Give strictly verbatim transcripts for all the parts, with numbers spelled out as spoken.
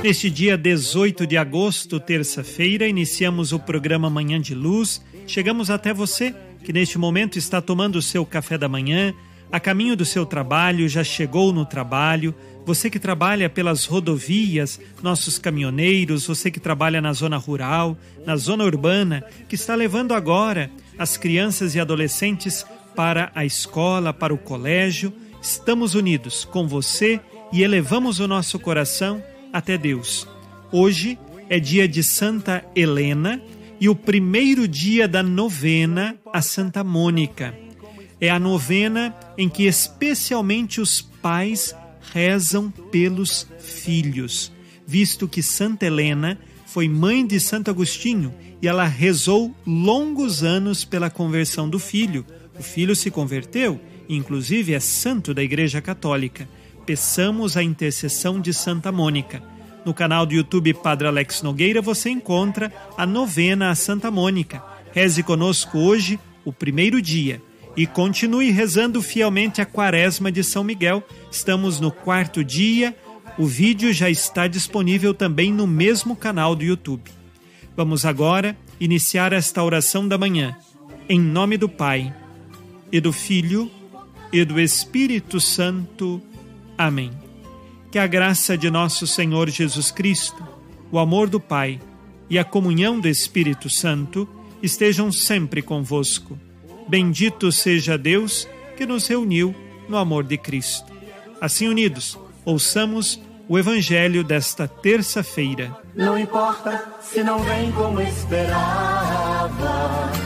Neste dia dezoito de agosto, terça-feira, iniciamos o programa Manhã de Luz. Chegamos até você que neste momento está tomando o seu café da manhã, a caminho do seu trabalho, já chegou no trabalho. Você que trabalha pelas rodovias, nossos caminhoneiros, você que trabalha na zona rural, na zona urbana, que está levando agora as crianças e adolescentes para a escola, para o colégio. Estamos unidos com você e elevamos o nosso coração até Deus. Hoje é dia de Santa Helena e o primeiro dia da novena a Santa Mônica. É a novena em que especialmente os pais rezam pelos filhos, visto que Santa Helena foi mãe de Santo Agostinho e ela rezou longos anos pela conversão do filho. O filho se converteu e inclusive é santo da Igreja Católica. Peçamos a intercessão de Santa Mônica. No canal do YouTube Padre Alex Nogueira você encontra a novena a Santa Mônica. Reze conosco hoje, o primeiro dia. E continue rezando fielmente a Quaresma de São Miguel. Estamos no quarto dia. O vídeo já está disponível também no mesmo canal do YouTube. Vamos agora iniciar esta oração da manhã. Em nome do Pai, e do Filho, e do Espírito Santo. Amém. Que a graça de nosso Senhor Jesus Cristo, o amor do Pai e a comunhão do Espírito Santo estejam sempre convosco. Bendito seja Deus que nos reuniu no amor de Cristo. Assim unidos, ouçamos o Evangelho desta terça-feira. Não importa se não vem como esperava,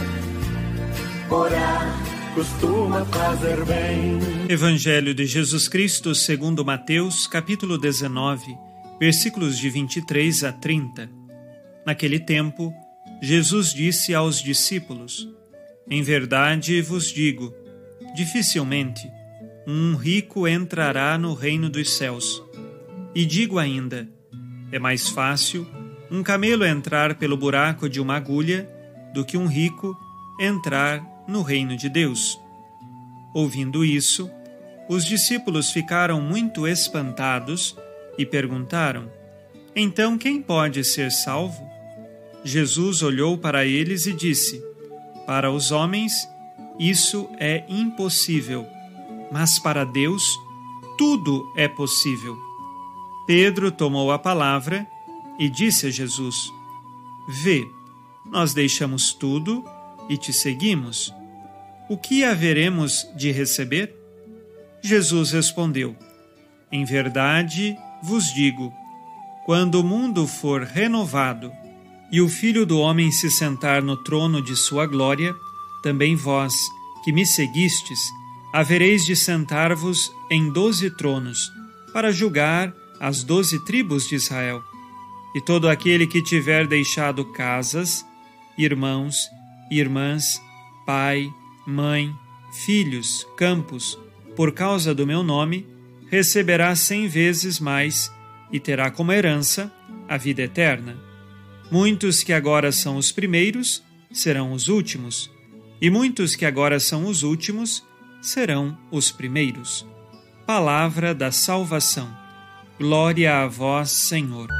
orar costuma fazer bem. Evangelho de Jesus Cristo segundo Mateus, capítulo dezenove, versículos de vinte e três a trinta. Naquele tempo, Jesus disse aos discípulos: Em verdade vos digo, dificilmente um rico entrará no reino dos céus. E digo ainda, é mais fácil um camelo entrar pelo buraco de uma agulha do que um rico entrar no reino de Deus. Ouvindo isso, os discípulos ficaram muito espantados e perguntaram: Então quem pode ser salvo? Jesus olhou para eles e disse: Para os homens isso é impossível, mas para Deus tudo é possível. Pedro tomou a palavra e disse a Jesus: Vê, nós deixamos tudo e te seguimos. O que haveremos de receber? Jesus respondeu: Em verdade vos digo, quando o mundo for renovado e o Filho do Homem se sentar no trono de sua glória, também vós, que me seguistes, havereis de sentar-vos em doze tronos, para julgar as doze tribos de Israel. E todo aquele que tiver deixado casas, irmãos, irmãs, pai, mãe, filhos, campos, por causa do meu nome, receberá cem vezes mais e terá como herança a vida eterna. Muitos que agora são os primeiros serão os últimos, e muitos que agora são os últimos serão os primeiros. Palavra da salvação. Glória a vós, Senhor.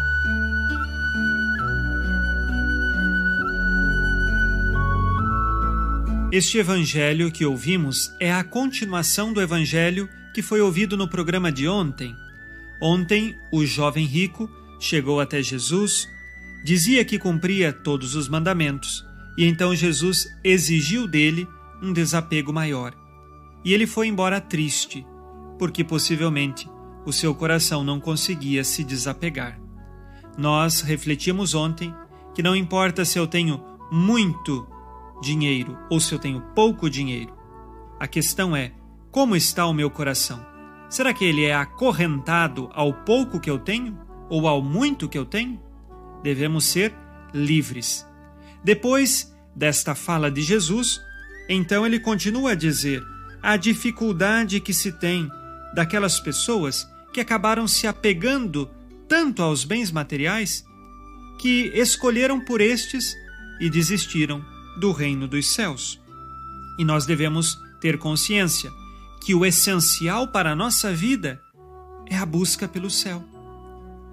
Este evangelho que ouvimos é a continuação do evangelho que foi ouvido no programa de ontem. Ontem, o jovem rico chegou até Jesus, dizia que cumpria todos os mandamentos, e então Jesus exigiu dele um desapego maior. E ele foi embora triste, porque possivelmente o seu coração não conseguia se desapegar. Nós refletimos ontem que não importa se eu tenho muito dinheiro ou se eu tenho pouco dinheiro. A questão é, como está o meu coração? Será que ele é acorrentado ao pouco que eu tenho ou ao muito que eu tenho? Devemos ser livres. Depois desta fala de Jesus, então ele continua a dizer a dificuldade que se tem daquelas pessoas que acabaram se apegando tanto aos bens materiais que escolheram por estes e desistiram do reino dos céus. E nós devemos ter consciência que o essencial para a nossa vida é a busca pelo céu.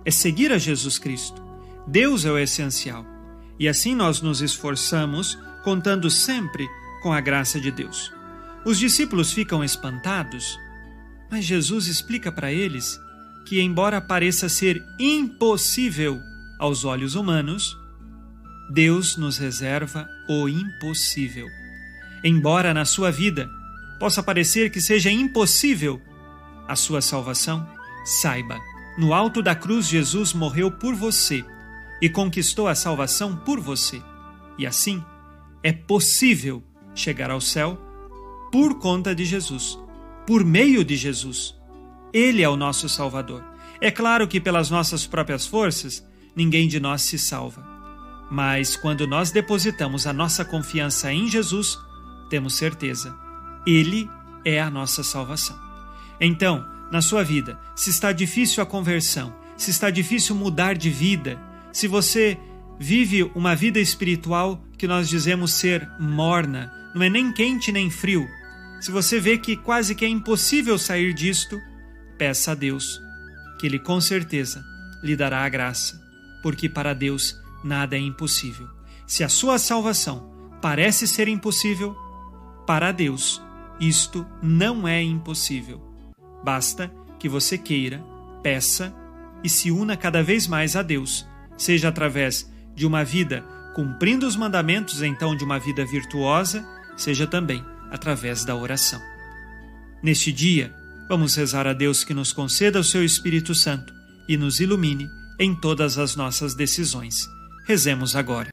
é seguir a Jesus Cristo. Deus é o essencial. E assim nós nos esforçamos, contando sempre com a graça de Deus. Os discípulos ficam espantados, mas Jesus explica para eles que, embora pareça ser impossível aos olhos humanos, Deus nos reserva o impossível. Embora na sua vida possa parecer que seja impossível a sua salvação, saiba, no alto da cruz Jesus morreu por você e conquistou a salvação por você. E assim, é possível chegar ao céu por conta de Jesus, por meio de Jesus. Ele é o nosso Salvador. É claro que pelas nossas próprias forças, ninguém de nós se salva. Mas quando nós depositamos a nossa confiança em Jesus, temos certeza, Ele é a nossa salvação. Então, na sua vida, se está difícil a conversão, se está difícil mudar de vida, se você vive uma vida espiritual que nós dizemos ser morna, não é nem quente nem frio, se você vê que quase que é impossível sair disto, peça a Deus, que Ele com certeza lhe dará a graça, porque para Deus nada é impossível. Se a sua salvação parece ser impossível, para Deus isto não é impossível. Basta que você queira, peça e se una cada vez mais a Deus, seja através de uma vida cumprindo os mandamentos, então de uma vida virtuosa, seja também através da oração. Neste dia, vamos rezar a Deus que nos conceda o seu Espírito Santo e nos ilumine em todas as nossas decisões. Rezemos agora.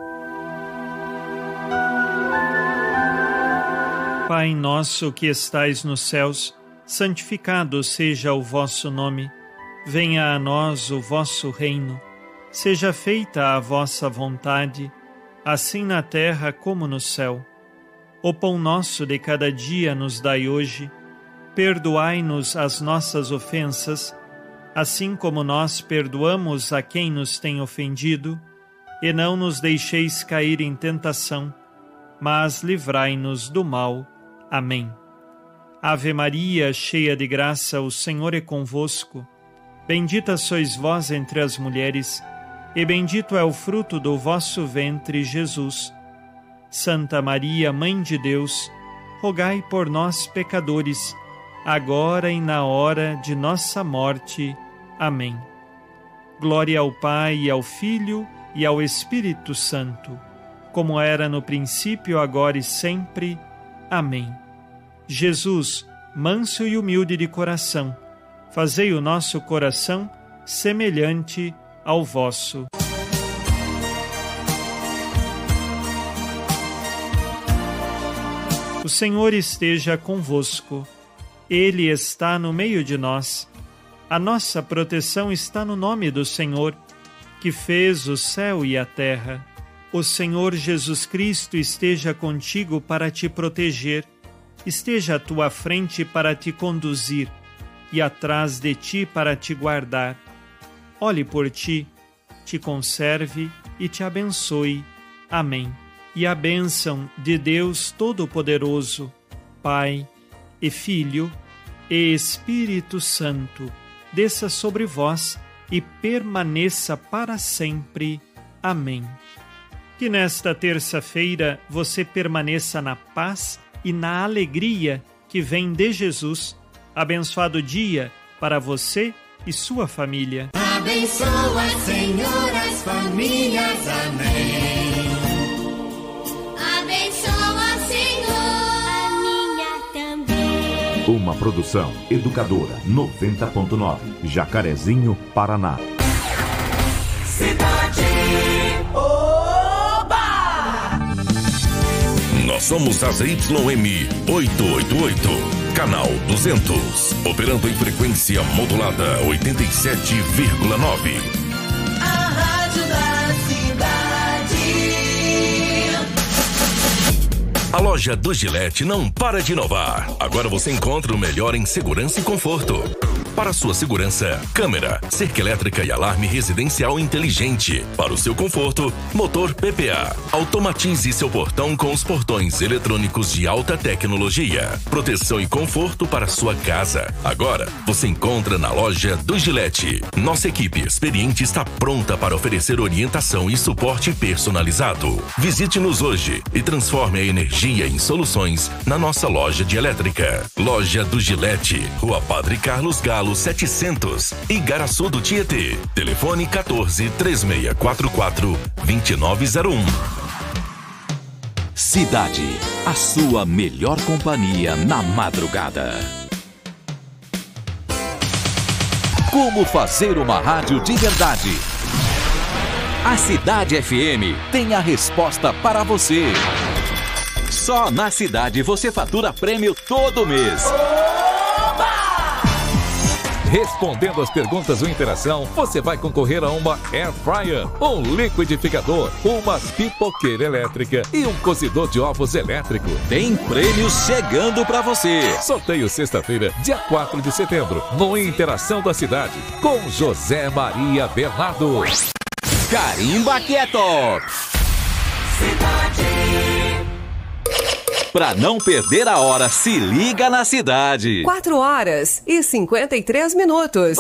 Pai nosso que estais nos céus, santificado seja o vosso nome. Venha a nós o vosso reino. Seja feita a vossa vontade, assim na terra como no céu. O pão nosso de cada dia nos dai hoje. Perdoai-nos as nossas ofensas, assim como nós perdoamos a quem nos tem ofendido, e não nos deixeis cair em tentação, mas livrai-nos do mal. Amém. Ave Maria, cheia de graça, o Senhor é convosco. Bendita sois vós entre as mulheres, e bendito é o fruto do vosso ventre, Jesus. Santa Maria, Mãe de Deus, rogai por nós, pecadores, agora e na hora de nossa morte. Amém. Glória ao Pai, e ao Filho, e ao Espírito Santo, como era no princípio, agora e sempre. Amém. Jesus, manso e humilde de coração, fazei o nosso coração semelhante ao vosso. O Senhor esteja convosco. Ele está no meio de nós. A nossa proteção está no nome do Senhor, que fez o céu e a terra. O Senhor Jesus Cristo esteja contigo para te proteger, esteja à tua frente para te conduzir e atrás de ti para te guardar. Olhe por ti, te conserve e te abençoe. Amém. E a bênção de Deus Todo-Poderoso, Pai e Filho e Espírito Santo, desça sobre vós e permaneça para sempre. Amém. Que nesta terça-feira você permaneça na paz e na alegria que vem de Jesus. Abençoado dia para você e sua família. Abençoa, Senhor, as famílias. Amém. Abençoa, Senhor, a minha também. Uma produção Educadora noventa ponto nove, Jacarezinho, Paraná. Cidade. Oba! Nós somos a Z Y M oitocentos e oitenta e oito. Canal duzentos, operando em frequência modulada oitenta e sete vírgula nove. A rádio da cidade. A loja do Gillette não para de inovar. Agora você encontra o melhor em segurança e conforto. Para sua segurança, câmera, cerca elétrica e alarme residencial inteligente. Para o seu conforto, motor P P A. Automatize seu portão com os portões eletrônicos de alta tecnologia. Proteção e conforto para sua casa. Agora, você encontra na loja do Gillette. Nossa equipe experiente está pronta para oferecer orientação e suporte personalizado. Visite-nos hoje e transforme a energia em soluções na nossa loja de elétrica. Loja do Gillette, Rua Padre Carlos Galo setecentos, Igaraçu do Tietê. Telefone quatorze, três seis quatro quatro, dois nove zero um. Cidade, a sua melhor companhia na madrugada. Como fazer uma rádio de verdade? A Cidade F M tem a resposta para você. Só na Cidade você fatura prêmio todo mês. Respondendo as perguntas do Interação, você vai concorrer a uma Air Fryer, um liquidificador, uma pipoqueira elétrica e um cozidor de ovos elétrico. Tem prêmios chegando para você. Sorteio sexta-feira, dia quatro de setembro, no Interação da Cidade, com José Maria Bernardo. Carimba que é top! Cidade. Pra não perder a hora, se liga na Cidade. quatro horas e cinquenta e três minutos.